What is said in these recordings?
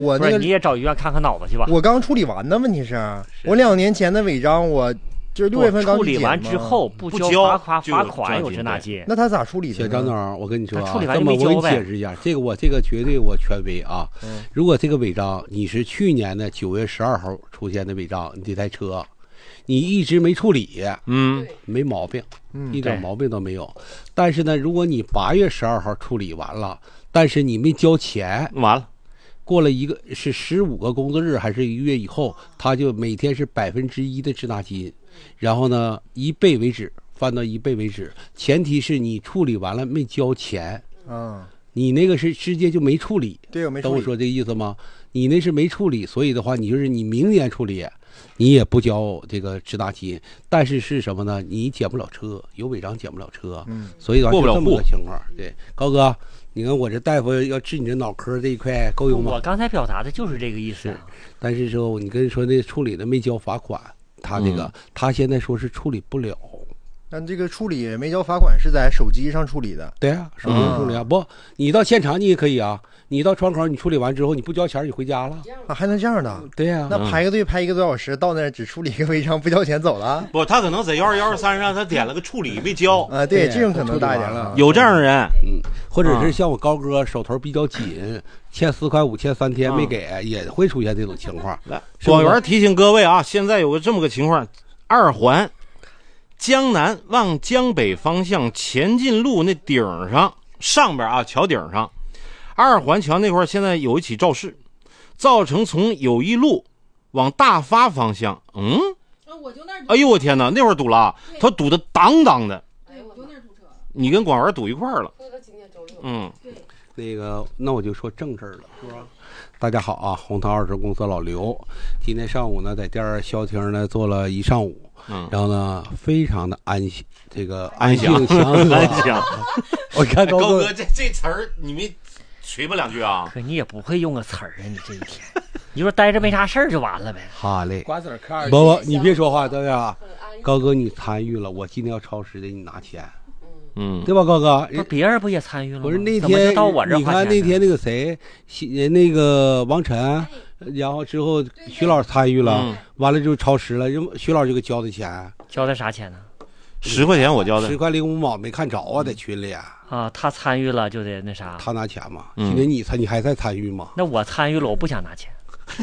我那个你也找医院看看脑子去吧。 我刚处理完的，问题是我2年前的违章，我就是6月份刚处理完之后不交罚款有滞纳金。 那他咋处理的？ 小张总，我跟你说啊， 处理完就这么我给你没交呗。 解释一下，这个绝对我权威啊。如果这个违章你是去年的9月12号出现的违章，你这台车你一直没处理，没毛病，一点毛病都没有。但是呢，如果你8月12号处理完了，但是你没交钱， 完了。 过了一个是15个工作日还是1个月以后，他就每天是1%的滞纳金，然后呢1倍为止，翻到1倍为止。前提是你处理完了没交钱，你那个是直接就没处理。 对，我没处理。 懂我说这个意思吗？你那是没处理，所以的话，你就是你明年处理，你也不交这个滞纳金。但是是什么呢？你检不了车，有违章检不了车，所以的话过不了这么个情况。对，高哥。你看我这大夫要治你这脑壳这一块够用吗？ 我刚才表达的就是这个意思。 但是说你跟说那处理的没交罚款，他这个、他现在说是处理不了。 但这个处理没交罚款是在手机上处理的。 对啊，手机上处理啊。不，你到现场你也可以啊。你到窗口你处理完之后你不交钱你回家了啊？还能这样的？ 对呀、 那排个队排1个多小时，到那儿只处理一个违章不交钱走了？ 不，他可能在121、123上他点了个处理没交啊。对，这种可能大一点了。 有这样的人， 或者是像我高哥手头比较紧，欠4块5欠3天没给，也会出现这种情况。 来，广元提醒各位啊，现在有个这么个情况，2环江南往江北方向前进路那顶上上边啊，桥顶上，2环桥那块现在有一起肇事，造成从友谊路往大发方向，哎呦我天哪，那会儿堵了，他堵得当当的。 我就那儿堵车。 你跟广元堵一块儿了。 那个，那我就说正事儿了，是吧？大家好啊，红桃20公司老刘，今天上午呢在店消停呢做了一上午，然后呢非常的安心，这个安静祥和。 安详。 我看高哥这词儿你没锤吧2句啊？ 可你也不会用个词儿啊，你这一天，你说待着没啥事儿就完了呗。 好嘞，不，你别说话，对吧？高哥你参与了，我今天要超时的，你拿钱。对吧，高哥？ 不是别人不也参与了吗？ 不是那天到我这你看那天那个谁，那个王晨，然后之后徐老师参与了，完了就超时了，徐老师就给交的钱。 交的啥钱呢 ？10块钱我交的 ，10块05毛，没看着啊，在群里啊。他参与了就得那啥， 他拿钱嘛。今天你还在参与吗？ 那我参与了，我不想拿钱。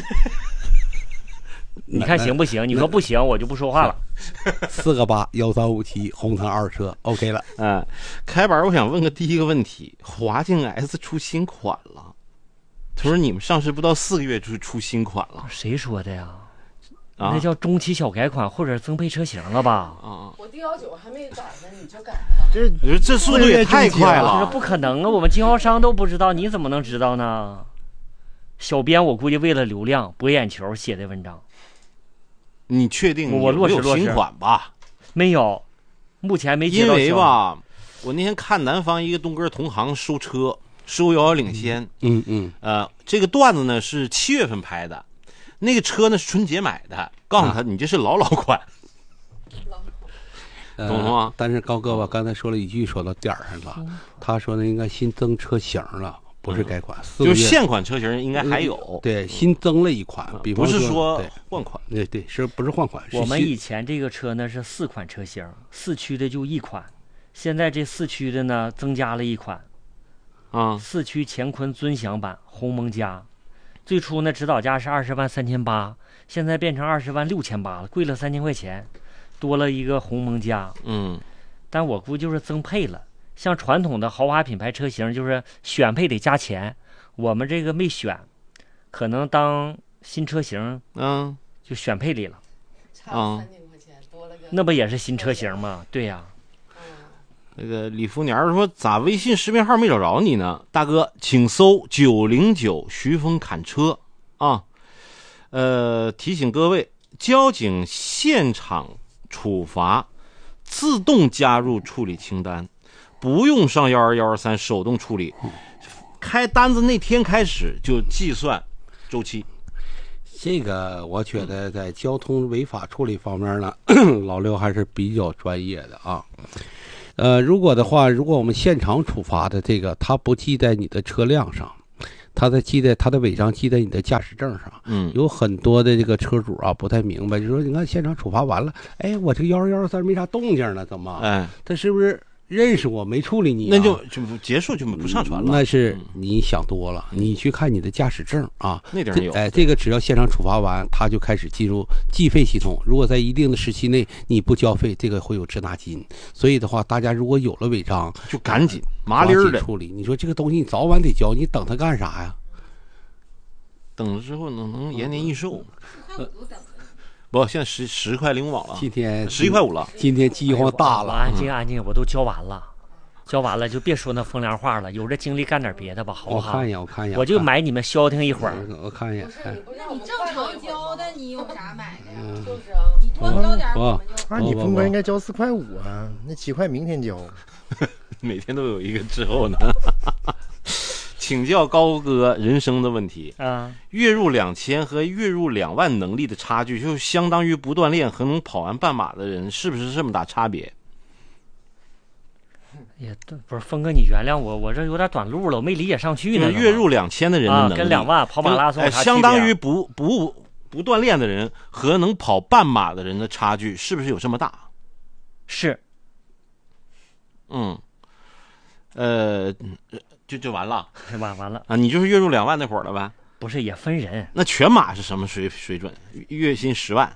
你看行不行？你说不行，我就不说话了。 4个8 1357红藤2车 OK 了。 开板我想问个第一个问题，华境 S 出新款了，他说你们上市不到4个月就出新款了， 谁说的呀？那叫中期小改款或者增配车型了吧？ 我D19还没改呢，你就改了？ 这速度也太快了。 不可能啊，我们经销商都不知道，你怎么能知道呢？小编我估计为了流量博眼球写的文章。 你确定我落实有新款吧？ 没有，目前没接到。 因为吧，我那天看南方一个东哥同行收车，收遥遥领先。这个段子呢是7月份拍的，那个车呢是春节买的，告诉他你这是老款。懂了吗？ 但是高哥吧，刚才说了一句，说到点儿上了。他说呢，应该新增车型了。不是改款， 就是现款车型应该还有。 对，新增了一款，比方不是说换款。 对，是不是换款？ 我们以前这个车呢是4款车型，4驱的就1款，现在这4驱的呢增加了1款，4驱乾坤尊享版鸿蒙加，最初呢指导价是20万3800，现在变成20万6800了，贵了3000块钱，多了一个鸿蒙加。但我估计就是增配了。像传统的豪华品牌车型，就是选配得加钱，我们这个没选，可能当新车型，就选配里了， 差3000块钱多了个， 那不也是新车型吗？对呀。 那个李福年说咋微信视频号没找着你呢？大哥，请搜909徐峰砍车啊。提醒各位，交警现场处罚自动加入处理清单。不用上121、123手动处理，开单子那天开始就计算周期。 这个我觉得在交通违法处理方面呢，老刘还是比较专业的啊。如果我们现场处罚的这个，它不记在你的车辆上， 他的违章记在你的驾驶证上。有很多的这个车主啊不太明白，就说你看现场处罚完了，哎，我这个12123没啥动静呢，怎么？哎，他是不是认识我没处理你、啊？ 那就结束就不上传了。 那是你想多了，你去看你的驾驶证啊， 那点有。 哎，这个只要现场处罚完，他就开始进入计费系统。如果在一定的时期内你不交费，这个会有滞纳金。所以的话，大家如果有了违章， 就赶紧麻利儿的处理。你说这个东西你早晚得交，你等它干啥呀？ 等了之后能延年益寿。不，现在10块05毛了。 今天 11块5了。 今天饥荒大了。 安静安静，我都交完了，交完了就别说那风凉话了，有这精力干点别的吧，好不好？ 我看一眼，我看一眼。 我就买你们消停一会儿。 我看一眼。 那你正常交的，你有啥买的呀？ 就是啊， 你多交点我们就。 那你不应该交4块5啊？那7块明天交。 每天都有一个之后呢。请教高哥人生的问题啊，月入2000和月入2万能力的差距，就相当于不锻炼和能跑完半马的人，是不是这么大差别？ 也不是，峰哥，你原谅我，我这有点短路了，我没理解上去呢。 月入2000的人的能力、 跟2万跑马拉松相当于不锻炼的人和能跑半马的人的差距，是不是有这么大？ 是。 就完了， 完了啊！你就是月入2万那会儿了呗？ 不是，也分人。 那全马是什么水准？月薪10万。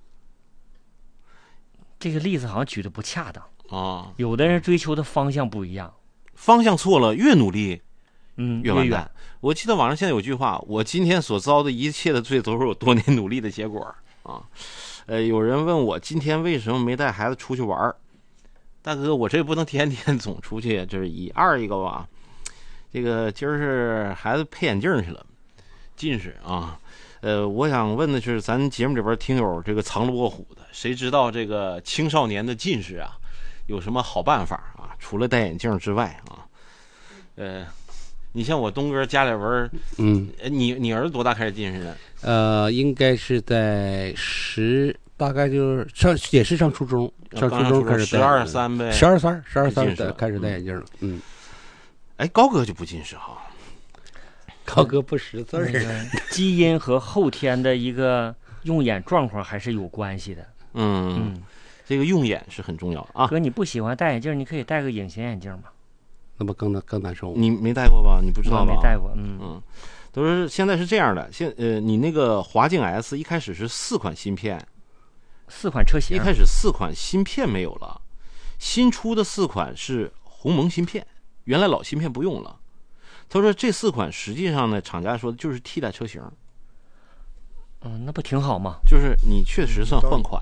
这个例子好像举的不恰当啊。 有的人追求的方向不一样， 方向错了，越努力， 越完蛋。我记得网上现在有句话：我今天所遭的一切的罪，都是我多年努力的结果啊。有人问我今天为什么没带孩子出去玩？大哥，我这不能天天总出去，这是一个吧。这个今儿是孩子配眼镜去了，近视啊。我想问的是，咱节目里边听友这个藏龙卧虎的，谁知道这个青少年的近视啊，有什么好办法啊？除了戴眼镜之外啊，你像我东哥家里边，你儿子多大开始近视的？应该是在大概就是也是上初中，上初中开始戴 12、3呗 ，12、3开始戴眼镜了。 哎，高哥就不近视哈， 高哥不识字儿， 基因和后天的一个用眼状况还是有关系的。 这个用眼是很重要的啊。 哥，你不喜欢戴眼镜，你可以戴个隐形眼镜嘛。 那不更难受吗？ 你没戴过吧？你不知道吧？ 没戴过。 都是现在是这样的。你那个华境 S 一开始是4款芯片 ，4款车型， 一开始4款芯片没有了，新出的4款是鸿蒙芯片。原来老芯片不用了，他说这4款实际上呢，厂家说的就是替代车型。 那不挺好吗？ 就是你确实算换款。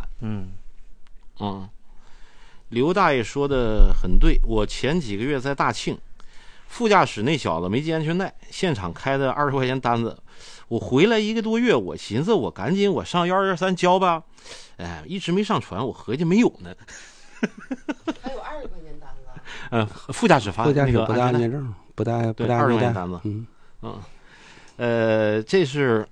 刘大爷说的很对，我前几个月在大庆，副驾驶那小子没系安全带，现场开的20块钱单子，我回来1个多月，我寻思我赶紧我上123交吧，一直没上传，我合计没有呢。 还有20块钱单子。 副驾驶发副驾驶不带安全证，不带安全带 ，20块钱单子。这是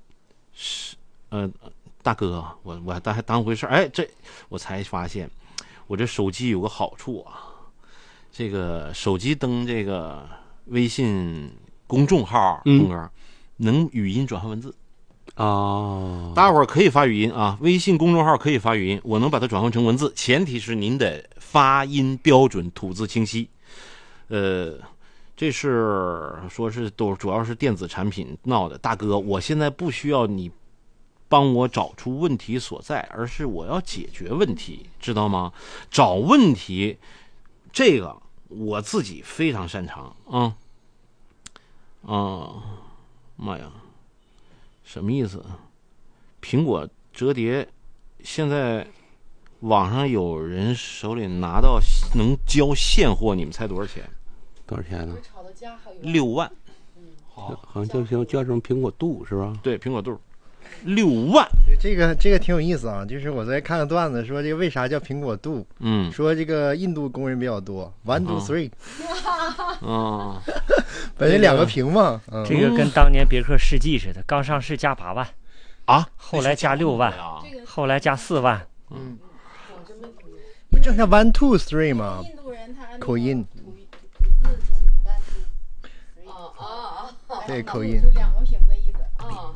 大哥，我还当回事。哎，这我才发现，我这手机有个好处啊，这个手机登这个微信公众号，能语音转换文字。大伙儿可以发语音啊，微信公众号可以发语音，我能把它转换成文字，前提是您的发音标准，吐字清晰。这是说是主要是电子产品闹的，大哥，我现在不需要你帮我找出问题所在，而是我要解决问题，知道吗？找问题，这个我自己非常擅长妈呀！什么意思？苹果折叠，现在网上有人手里拿到能交现货，你们猜多少钱？ 多少钱呢 ？6万。 好像叫什么苹果度是吧？ 对，苹果度，6万。 这个挺有意思啊，就是我在看个段子，说这个为啥叫苹果度？说这个印度工人比较多 ，1 2 3。本来2个屏嘛。 这个跟当年别克世纪似的，刚上市加8万啊， 后来加6万，后来加4万。 不正像1 2 3吗？ 印度人他口音。 这口音。 两个屏